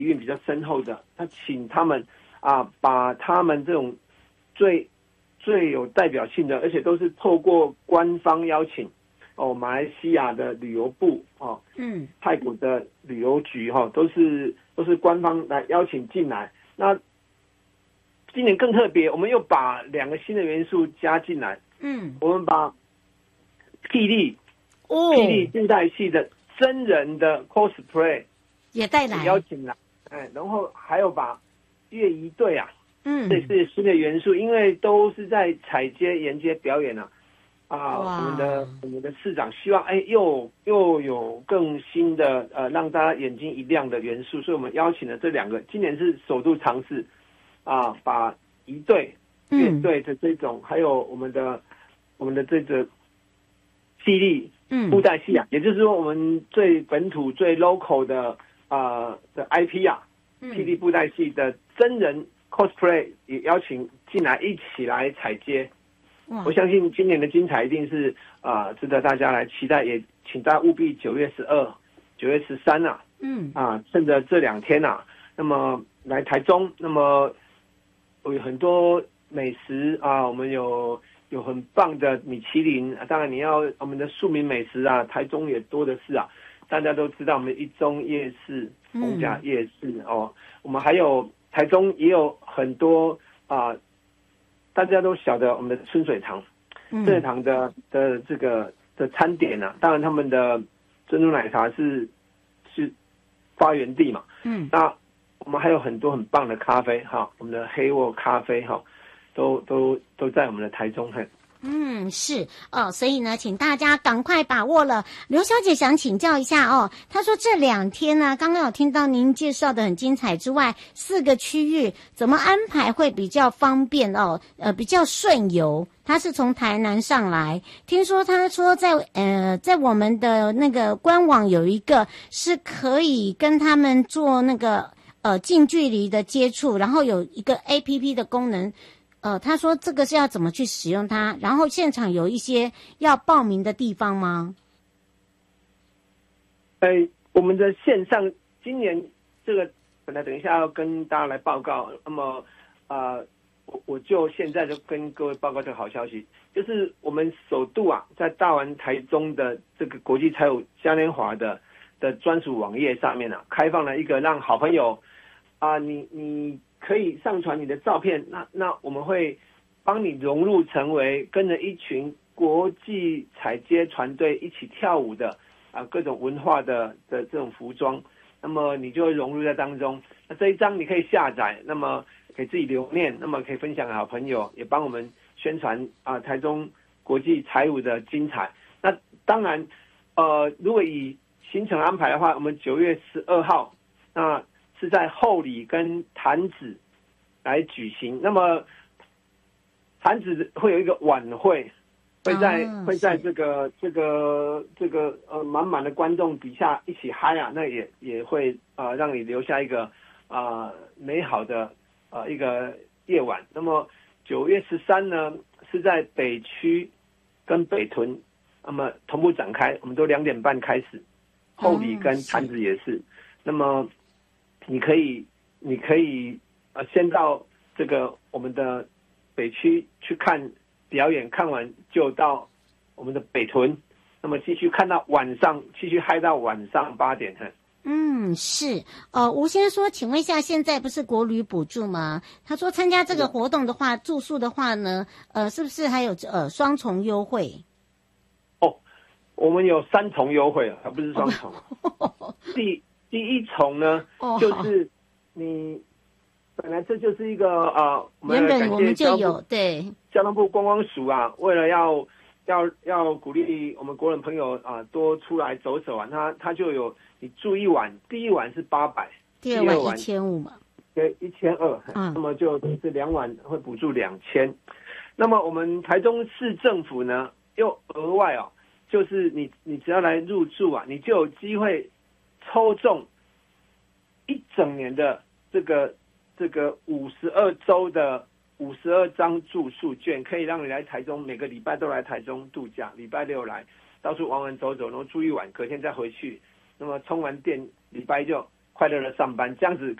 蕴比较深厚的，他请他们把他们这种最有代表性的，而且都是透过官方邀请马来西亚的旅游部泰国的旅游局都是官方来邀请进来。那今年更特别，我们又把2个新的元素加进来。我们把霹雳布袋戏的真人的 cosplay 也带来邀请来，然后还有把乐仪队这是新的元素，因为都是在踩街沿街表演我们的市长希望又有更新的让大家眼睛一亮的元素，所以我们邀请了这2个，今年是首度尝试把仪队乐队的这种，还有我们的这个霹雳布袋戏也就是说我们最本土最 local 的IP 霹雳布袋戏的真人 cosplay 也邀请进来一起来踩街。我相信今年的精彩一定是值得大家来期待，也请大家务必9月12、9月13趁着这2天那么来台中，那么有很多美食我们有很棒的米其林，当然你要我们的庶民美食台中也多的是大家都知道我们一中夜市、逢甲夜市我们还有台中也有很多大家都晓得我们的春水堂，春水堂的这个的餐点当然他们的珍珠奶茶是发源地嘛，那我们还有很多很棒的咖啡我们的黑沃咖啡都在我们的台中是所以呢，请大家赶快把握了。刘小姐想请教一下她说这2天呢，刚刚有听到您介绍的很精彩之外，4个区域怎么安排会比较方便比较顺游？她是从台南上来，听说她说在我们的那个官网有一个是可以跟他们做那个近距离的接触，然后有一个 APP 的功能。他说这个是要怎么去使用它？然后现场有一些要报名的地方吗？ 我们的线上今年这个本来等一下要跟大家来报告，那么我就现在就跟各位报告这个好消息，就是我们首度在大丸台中的这个国际财务嘉年华的专属网页上面开放了一个让好朋友你可以上传你的照片，那我们会帮你融入成为跟着一群国际踩街团队一起跳舞的各种文化的这种服装，那么你就会融入在当中。那这一张你可以下载，那么给自己留念，那么可以分享给好朋友，也帮我们宣传台中国际踩舞的精彩。那当然如果以行程安排的话，我们9月12号那是在后里跟潭子来举行，那么潭子会有一个晚会，会在这个满满的观众底下一起嗨那也会让你留下一个美好的一个夜晚。那么9月13呢是在北区跟北屯，那么同步展开，我们都2点半开始，后里跟潭子也是。那么你可以先到这个我们的北区去看表演，看完就到我们的北屯，那么继续看到晚上，继续嗨到晚上8点。 是吴先生说，请问一下，现在不是国旅补助吗？他说参加这个活动的话，住宿的话呢，是不是还有双重优惠？ 我们有3重优惠，而不是双重。第一重呢，就是你本来这就是一个原本我们就有对交通部观光署为了要鼓励我们国人朋友多出来走走他就有你住1晚，第一晚是800， 第二晚1500嘛， 对，1200，那么就是2晚会补助2000。那么我们台中市政府呢又额外就是你只要来入住你就有机会抽中1整年的这个52周的52张住宿券，可以让你来台中，每个礼拜都来台中度假，礼拜6来到处玩玩走走，然后住1晚，隔天再回去，那么充完电礼拜就快乐的上班，这样子